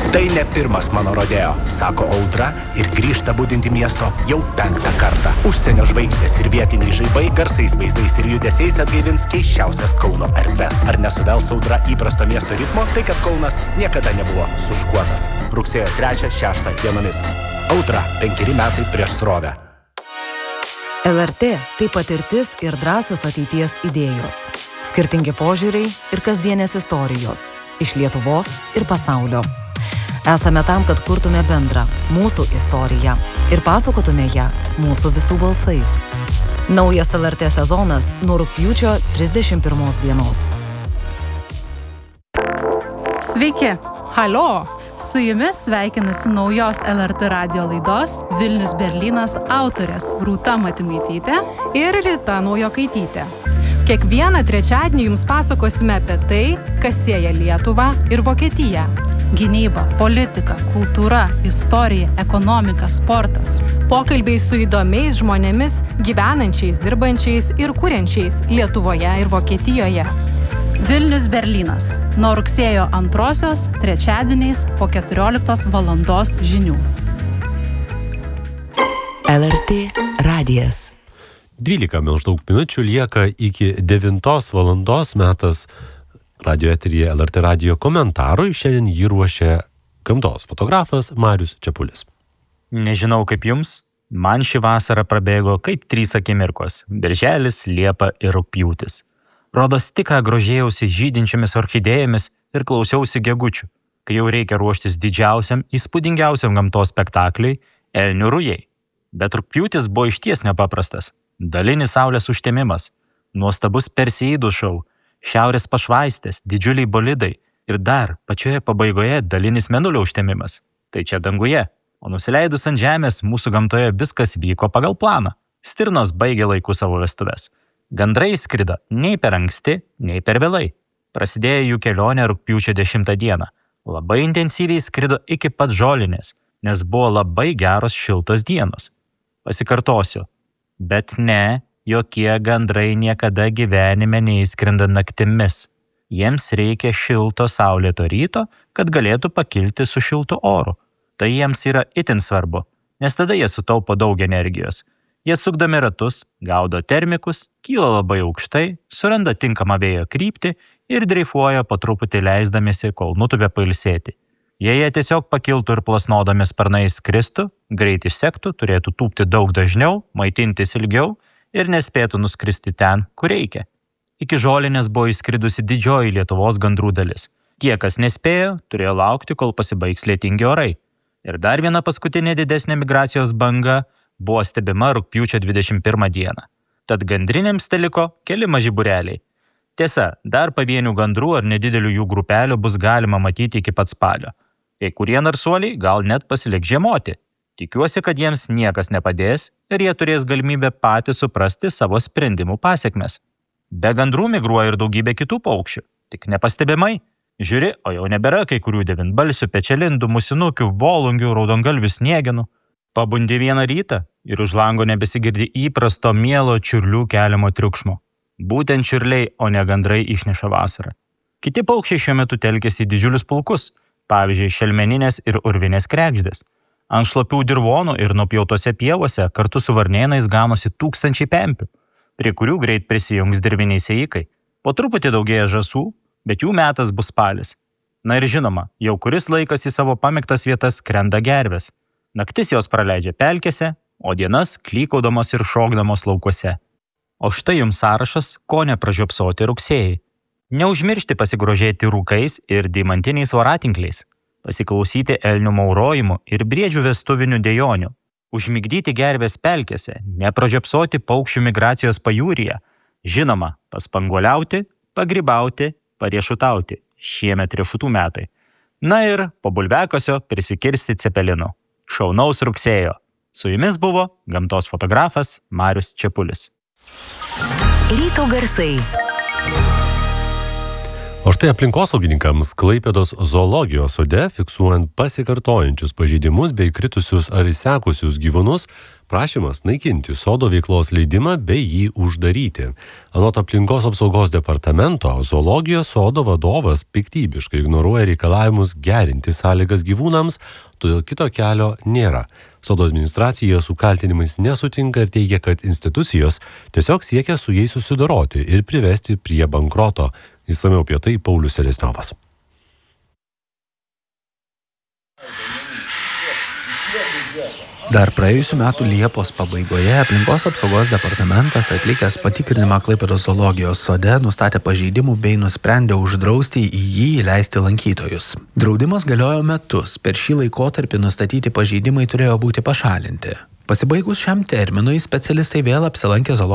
Tai ne pirmas mano rodeo, sako Audra ir grįžta budinti miesto jau 5. kartą. Užsienio žvaigždės ir vietiniai žaibai garsais, vaizdais ir judesiais atgaivins keisčiausias Kauno erdves. Ar nesuvels Audra įprasto miesto ritmo, tai kad Kaunas niekada nebuvo suškuotas. Rugsėjo 3-6 dienomis. Audra, 5 metai prieš srovę. LRT tai patirtis ir drąsios ateities idėjos. Skirtingi požiūriai ir kasdienės istorijos. Iš Lietuvos ir pasaulio. Esame tam, kad kurtume bendrą mūsų istoriją ir pasakotume ją mūsų visų balsais. Naujas LRT sezonas nuo rugpjūčio 31 dienos. Sveiki! Halio! Su jumis sveikinasi naujos LRT radio laidos Vilnius Berlynas autorės Rūta Matymaitytė ir Rita Naujokaitytė. Kiekvieną trečiadienį jums pasakosime apie tai, kas sieja Lietuvą ir Vokietiją. Gynyba, politika, kultūra, istorija, ekonomika, sportas. Pokalbiai su įdomiais žmonėmis, gyvenančiais, dirbančiais ir kuriančiais Lietuvoje ir Vokietijoje. Vilnius Berlynas. Nuo rugsėjo 2 trečiadieniais po 14 valandos žinių. LRT radijas. 12 maždaug minučių lieka iki 9 valandos, metas radio eteryje LRT radio komentarui. Šiandien jį ruošia gamtos fotografas Marius Čepulis. Nežinau kaip jums, man ši vasara prabėgo kaip 3 akimirkos – birželis, liepa ir rugpjūtis. Rodos tik ką grožėjausi žydinčiomis orchidėjomis ir klausiausi gegučių, kai jau reikia ruoštis didžiausiam, įspūdingiausiam gamtos spektakliui – elnių rujai. Bet rugpjūtis buvo išties nepaprastas. Dalinis saulės užtemimas, nuostabus Perseidų šou, šiaurės pašvaistės, didžiuliai bolidai ir dar pačioje pabaigoje dalinis mėnulio užtemimas. Tai čia danguje, o nusileidus ant žemės mūsų gamtoje viskas vyko pagal planą. Stirnos baigė laiku savo vestuves. Gandrai skrido nei per anksti, nei per vėlai. Prasidėjo jų kelionė rugpjūčio 10 dieną. Labai intensyviai skrido iki pat žolinės, nes buvo labai geros šiltos dienos. Pasikartosiu. Bet ne, jokie gandrai niekada gyvenime neįskrenda naktimis. Jiems reikia šilto saulėto ryto, kad galėtų pakilti su šiltu oru. Tai jiems yra itin svarbu, nes tada jie sutaupo daug energijos. Jie sukdami ratus, gaudo termikus, kyla labai aukštai, suranda tinkamą vėjo kryptį ir dreifuoja po truputį leisdamėsi, kol nutupia pailsėti. Jei jie tiesiog pakiltų ir plasnodami sparnais skristų, greit išsektų, turėtų tūpti daug dažniau, maitintis ilgiau ir nespėtų nuskristi ten, kur reikia. Iki žolinės buvo įskridusi didžioji Lietuvos gandrų dalis. Tie, kas nespėjo, turėjo laukti, kol pasibaigs lietingi orai. Ir dar viena paskutinė didesnė migracijos banga buvo stebima rugpjūčio 21 dieną. Tad gandrinėms teliko keli maži būreliai. Tiesa, dar pavienių gandrų ar nedidelių jų grupelių bus galima matyti iki pat spalio. Kai kurie narsuoliai gal net pasiliks žiemoti. Tikiuosi, kad jiems niekas nepadės ir jie turės galimybę patys suprasti savo sprendimų pasekmes. Be gandrų migruoja ir daugybė kitų paukščių, tik nepastebimai. Žiūri, o jau nebėra kai kurių devynbalsių, pečialindų, musinukių, volungių, raudongalvių sniegenų. Pabundi vieną rytą ir už lango nebesigirdi įprasto mielo čiurlių keliamo triukšmo. Būtent čiurliai, o ne gandrai išneša vasarą. Kiti paukščiai šiuo metu telkėsi į didžiulius pulkus. Pavyzdžiui, šelmeninės ir urvinės kregždės. Ant šlapių dirvonų ir nupjautose pievose kartu su varnėnais ganosi tūkstančiai pempių, prie kurių greit prisijungs dirviniai sėjikai. Po truputį daugėja žąsų, bet jų metas bus spalis. Na ir žinoma, jau kuris laikas į savo pamėgtas vietas skrenda gervės. Naktis jos praleidžia pelkėse, o dienas klykaudamos ir šokdamos laukuose. O štai jums sąrašas, ko nepražiopsoti rugsėjai. Neužmiršti pasigrožėti rūkais ir deimantiniais voratinkliais, pasiklausyti elnių maurojimų ir briedžių vestuvinių dejonių, užmigdyti gervės pelkėse, nepražiopsoti paukščių migracijos pajūryje, žinoma, paspanguoliauti, pagrybauti, pariešutauti, šiemet riešutų metai. Na ir po bulviakasio prisikirsti cepelinų. Šaunaus rugsėjo. Su jumis buvo gamtos fotografas Marius Čepulis. Ryto garsai. O štai aplinkosaugininkams Klaipėdos zoologijos sode, fiksuojant pasikartojančius pažeidimus bei kritusius ar išsekusius gyvūnus, prašymas naikinti sodo veiklos leidimą bei jį uždaryti. Anot aplinkos apsaugos departamento, zoologijos sodo vadovas piktybiškai ignoruoja reikalavimus gerinti sąlygas gyvūnams, todėl kito kelio nėra. Sodo administracija su kaltinimais nesutinka ir teigia, kad institucijos tiesiog siekia su jais susidoroti ir privesti prie bankroto. Išsamiau apie tai Paulius Selezniovas. Dar praėjusių metų Liepos pabaigoje aplinkos apsaugos departamentas atlikęs patikrinimą Klaipėdos zoologijos sode nustatė pažeidimų bei nusprendė uždrausti į jį įleisti lankytojus. Draudimas galiojo metus, per šį laikotarpį nustatyti pažeidimai turėjo būti pašalinti. Pasibaigus šiam terminui specialistai vėl apsilankė zoologijos